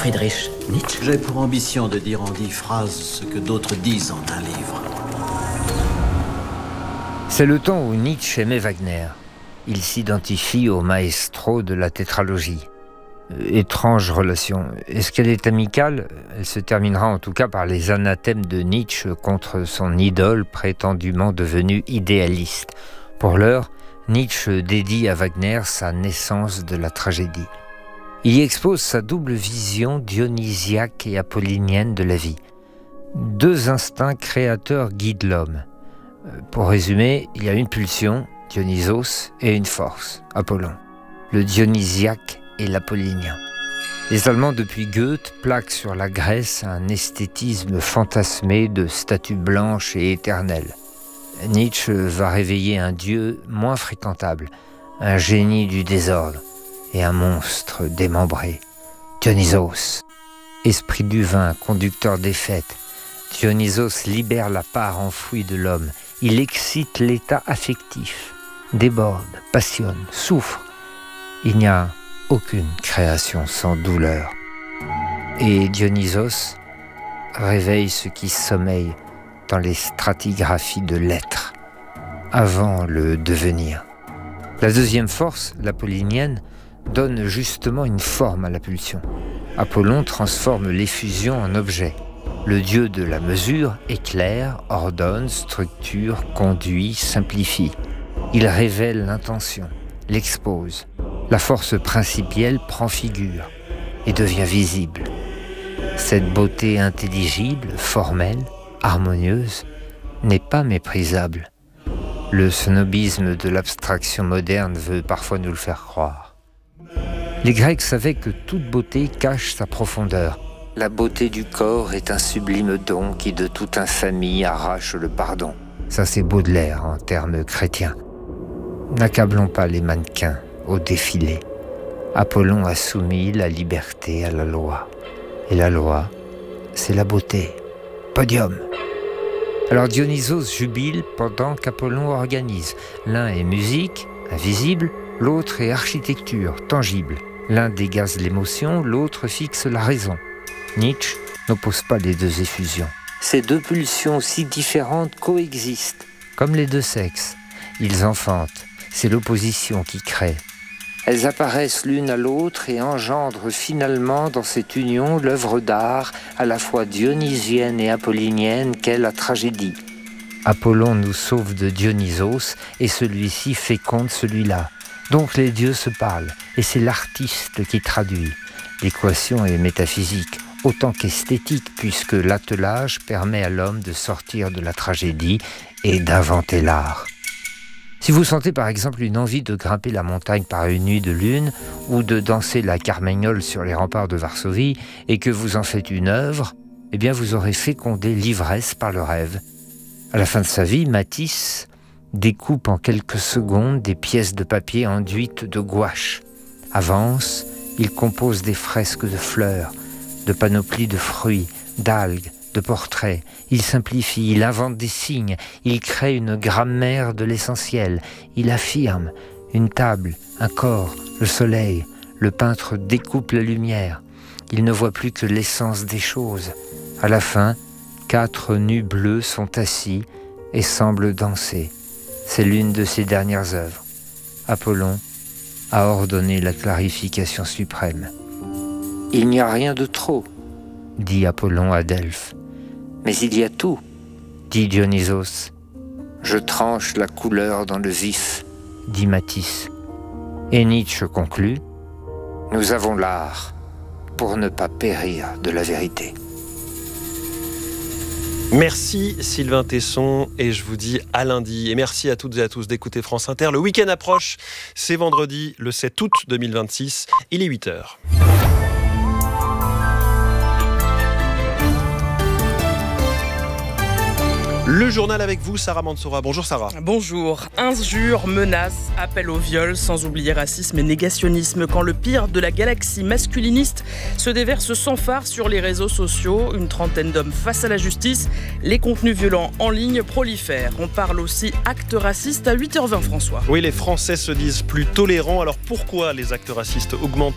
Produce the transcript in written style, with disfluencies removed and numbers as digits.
Friedrich Nietzsche. J'ai pour ambition de dire en 10 phrases ce que d'autres disent en un livre. C'est le temps où Nietzsche aimait Wagner. Il s'identifie au maestro de la tétralogie. Étrange relation. Est-ce qu'elle est amicale ? Elle se terminera en tout cas par les anathèmes de Nietzsche contre son idole prétendument devenue idéaliste. Pour l'heure, Nietzsche dédie à Wagner sa naissance de la tragédie. Il y expose sa double vision dionysiaque et apollinienne de la vie. 2 instincts créateurs guident l'homme. Pour résumer, il y a une pulsion, Dionysos, et une force, Apollon. Le dionysiaque et l'apollinien. Les Allemands, depuis Goethe, plaquent sur la Grèce un esthétisme fantasmé de statues blanches et éternelles. Nietzsche va réveiller un dieu moins fréquentable, un génie du désordre et un monstre démembré, Dionysos. Esprit du vin, conducteur des fêtes, Dionysos libère la part enfouie de l'homme. Il excite l'état affectif, déborde, passionne, souffre. Il n'y a aucune création sans douleur. Et Dionysos réveille ce qui sommeille dans les stratigraphies de l'être, avant le devenir. La deuxième force, l'apollinienne, donne justement une forme à la pulsion. Apollon transforme l'effusion en objet. Le dieu de la mesure éclaire, ordonne, structure, conduit, simplifie. Il révèle l'intention, l'expose. La force principielle prend figure et devient visible. Cette beauté intelligible, formelle, harmonieuse, n'est pas méprisable. Le snobisme de l'abstraction moderne veut parfois nous le faire croire. Les Grecs savaient que toute beauté cache sa profondeur. La beauté du corps est un sublime don qui de toute infamie arrache le pardon. Ça, c'est Baudelaire en termes chrétiens. N'accablons pas les mannequins au défilé. Apollon a soumis la liberté à la loi. Et la loi, c'est la beauté. Podium. Alors Dionysos jubile pendant qu'Apollon organise. L'un est musique, invisible, l'autre est architecture, tangible. L'un dégaze l'émotion, l'autre fixe la raison. Nietzsche n'oppose pas les 2 effusions. Ces 2 pulsions si différentes coexistent, comme les 2 sexes. Ils enfantent, c'est l'opposition qui crée. Elles apparaissent l'une à l'autre et engendrent finalement dans cette union l'œuvre d'art à la fois dionysienne et apollinienne qu'est la tragédie. Apollon nous sauve de Dionysos et celui-ci féconde celui-là. Donc les dieux se parlent et c'est l'artiste qui traduit. L'équation est métaphysique autant qu'esthétique puisque l'attelage permet à l'homme de sortir de la tragédie et d'inventer l'art. Si vous sentez par exemple une envie de grimper la montagne par une nuit de lune ou de danser la carmagnole sur les remparts de Varsovie et que vous en faites une œuvre, eh bien vous aurez fécondé l'ivresse par le rêve. À la fin de sa vie, Matisse découpe en quelques secondes des pièces de papier enduites de gouache. Avance, il compose des fresques de fleurs, de panoplies de fruits, d'algues, de portraits. Il simplifie, il invente des signes, il crée une grammaire de l'essentiel. Il affirme une table, un corps, le soleil. Le peintre découpe la lumière. Il ne voit plus que l'essence des choses. À la fin, 4 nus bleus sont assis et semblent danser. C'est l'une de ses dernières œuvres. Apollon a ordonné la clarification suprême. Il n'y a rien de trop, dit Apollon à Delphes. Mais il y a tout, dit Dionysos. Je tranche la couleur dans le vif, dit Matisse. Et Nietzsche conclut, nous avons l'art pour ne pas périr de la vérité. Merci Sylvain Tesson et je vous dis à lundi. Et merci à toutes et à tous d'écouter France Inter. Le week-end approche, c'est vendredi le 7 août 2026, il est 8h. Le journal avec vous, Sarah Mansoura. Bonjour Sarah. Bonjour. Injures, menaces, appel au viol, sans oublier racisme et négationnisme. Quand le pire de la galaxie masculiniste se déverse sans phare sur les réseaux sociaux, une trentaine d'hommes face à la justice, les contenus violents en ligne prolifèrent. On parle aussi actes racistes à 8h20, François. Oui, les Français se disent plus tolérants. Alors pourquoi les actes racistes augmentent-ils ?